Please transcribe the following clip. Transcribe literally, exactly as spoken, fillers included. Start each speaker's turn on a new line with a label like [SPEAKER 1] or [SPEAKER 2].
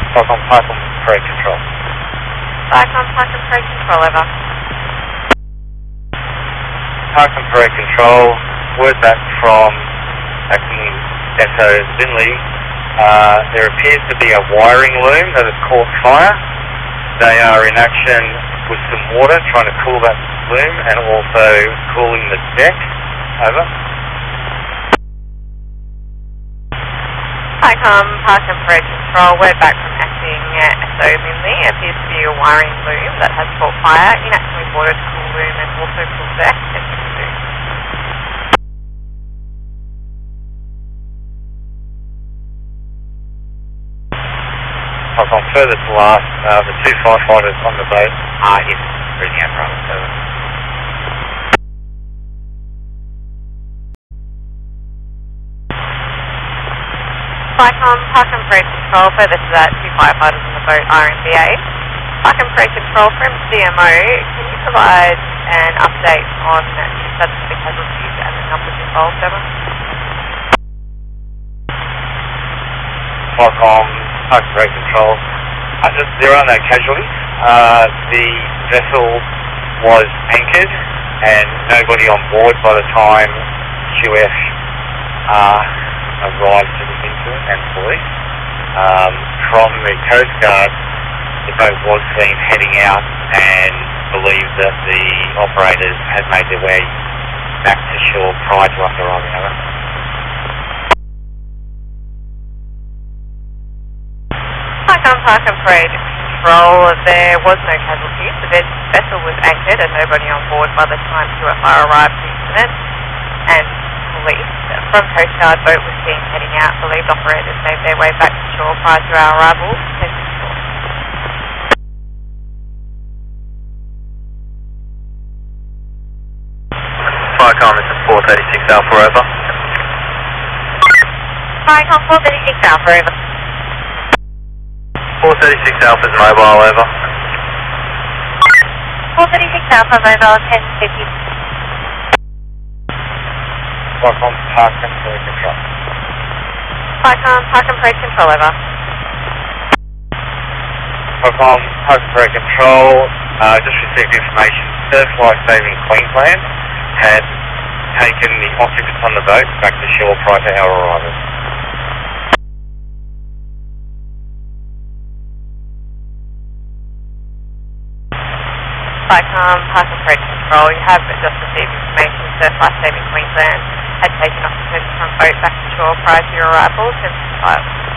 [SPEAKER 1] Falcon Park and Parade Control.
[SPEAKER 2] Falcon Park and Parade Control, over.
[SPEAKER 1] Park and Parade Control, word back from Acting Depot Lindley. Uh, there appears to be a wiring loom that has caught fire. They are in action with some water, trying to cool that loom and also cooling the deck. Over.
[SPEAKER 2] Falcon Park and Parade Control, word back from Acting S O Lindley. Appears to be a wiring loom that has caught fire. In action with water to cool loom and also cool deck.
[SPEAKER 1] On further to last, uh, the two firefighters on the boat are in reading apparatus. Over.
[SPEAKER 2] Falcon Park and Parade Control, further to that, two firefighters on the boat are in V A. Park and Parade Control from C M O, can you provide an update on the status of the casualties and the numbers involved, over?
[SPEAKER 1] Falcon Park and Parade Control. Uh, there are no casualties. Uh, the vessel was anchored and nobody on board by the time Q F uh, arrived to look into it and police. Um, from the Coast Guard, the boat was seen heading out and believed that the operators had made their way back to shore prior to us arriving. Over.
[SPEAKER 2] Falcon Park and Parade Control, there was no casualties. The vessel was anchored and nobody on board by the time Q F R arrived at the incident. And police from Coast Guard boat was seen heading out. Believed operators made their way back to shore prior to our arrival.
[SPEAKER 1] Falcon, this is four thirty-six Alpha, over.
[SPEAKER 2] Falcon four thirty-six Alpha, over.
[SPEAKER 1] four thirty-six Alpha's mobile, over.
[SPEAKER 2] four thirty-six Alpha, mobile, ten fifty.
[SPEAKER 1] Falcon Park and Parade Control.
[SPEAKER 2] Falcon Park and Parade Control, over.
[SPEAKER 1] Falcon Park and Parade Control, uh, just received information. Surf Life Saving Queensland had taken the occupants on the boat back to shore prior to our arrival.
[SPEAKER 2] Falcon Park and Parade Control, you have just received information. Surf Life Saving Queensland had taken occupants from boat back to shore prior to your arrival. ten fifty-five.